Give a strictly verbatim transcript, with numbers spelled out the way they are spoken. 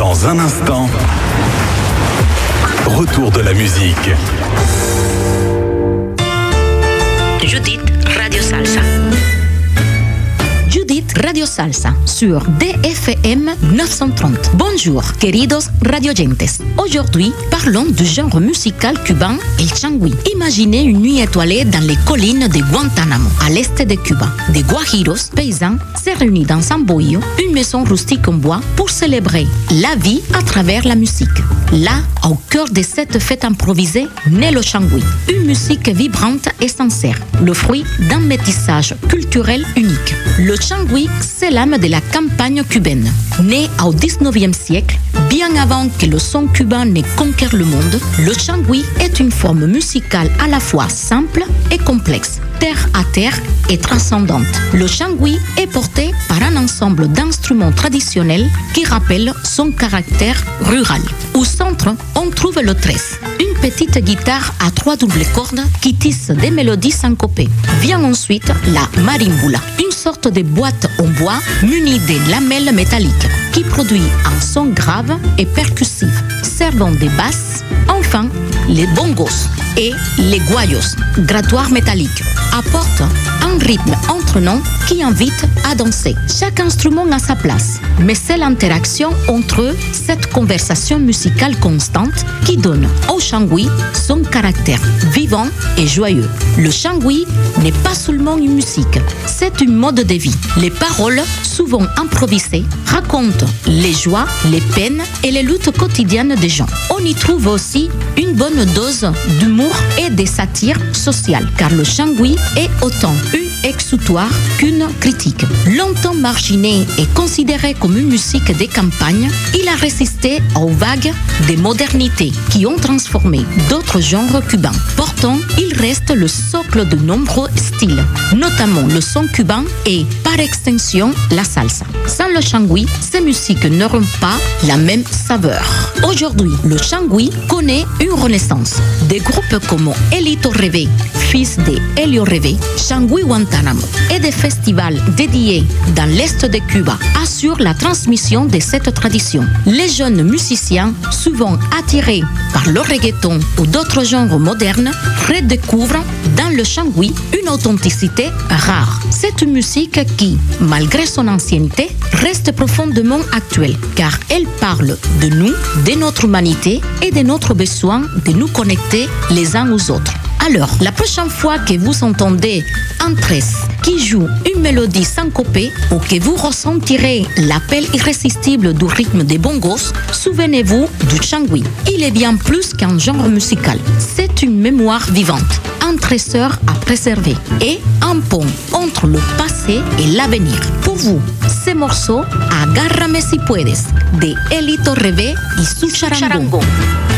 Dans un instant, retour de la musique. Judith Radio Salsa. Judith Radio Salsa sur D F M neuf cent trente. Bonjour, queridos radioyentes. Aujourd'hui, parlons du genre musical cubain, el changüí. Imaginez une nuit étoilée dans les collines de Guantánamo, à l'est de Cuba. Des guajiros, paysans, se réunissent dans un bohío, une maison rustique en bois, pour célébrer la vie à travers la musique. Là, au cœur de cette fête improvisée, naît le changüí, une musique vibrante et sincère, le fruit d'un métissage culturel unique. Le changüí, c'est l'âme de la campagne cubaine. Né au dix-neuvième siècle, bien avant que le son cubain ne conquiert le monde, le changüí est une forme musicale à la fois simple et complexe, terre à terre et transcendante. Le changüí est porté par un ensemble d'instruments traditionnels qui rappellent son caractère rural. Au centre, on trouve le tres, une petite guitare à trois doubles cordes qui tisse des mélodies syncopées. Vient ensuite la marimbula, une sorte de boîte en bois munie de lamelles métalliques qui produit un son grave et percussif, servant des basses. Enfin, les bongos et les guayos, grattoirs métalliques, apportent un rythme entraînant qui invite à danser. Chaque instrument a sa place, mais c'est l'interaction entre eux, cette conversation musicale constante qui donne au changüí son caractère vivant et joyeux. Le changüí n'est pas seulement une musique, c'est une mode de vie. Les paroles, souvent improvisées, racontent les joies, les peines et les luttes quotidiennes des gens. On y trouve aussi une bonne dose d'humour et de satire sociale, car le changüí est autant une exutoire qu'une critique. Longtemps marginé et considéré comme une musique des campagnes, il a résisté aux vagues des modernités qui ont transformé d'autres genres cubains. Pourtant, il reste le socle de nombreux styles, notamment le son cubain et, par extension, la salsa. Sans le changüí, ces musiques n'auront pas la même saveur. Aujourd'hui, le changüí connaît une renaissance. Des groupes comme Elito Rebe, fils de Helio Rebe, Changüí Guantánamo et des festivals dédiés dans l'est de Cuba assurent la transmission de cette tradition. Les jeunes musiciens, souvent attirés par le reggaeton ou d'autres genres modernes, redécouvrent dans le changüí une authenticité rare. C'est une musique qui, malgré son ancienneté, reste profondément actuelle, car elle parle de nous, de notre humanité et de notre besoin de nous connecter les uns aux autres. Alors, la prochaine fois que vous entendez un tres qui joue une mélodie syncopée ou que vous ressentirez l'appel irrésistible du rythme des bongos, souvenez-vous du changüí. Il est bien plus qu'un genre musical. C'est une mémoire vivante, un trésor à préserver et un pont entre le passé et l'avenir. Pour vous, ce morceau, Agárrame si puedes, de Elito Rebe y su charango.